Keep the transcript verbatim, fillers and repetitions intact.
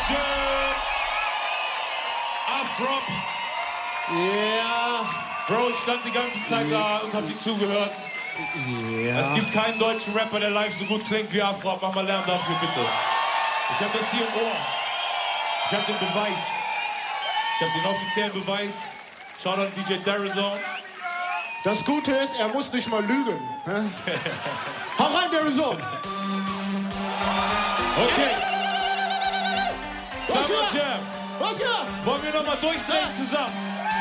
Jam. Afrop. Ja. Bro, ich stand die ganze Zeit da und hab dir zugehört. Ja. Es gibt keinen deutschen Rapper, der live so gut klingt wie Afrop. Mach mal Lärm dafür, bitte. Ich hab das hier im Ohr. Ich hab den Beweis. Ich hab den offiziellen Beweis. Schaut an D J Darizon. Das Gute ist, er muss nicht mal lügen. Hau rein, Darizon. Okay. Summer Was geht? Jam. Was geht? Wollen wir nochmal durchdrehen Ja. zusammen?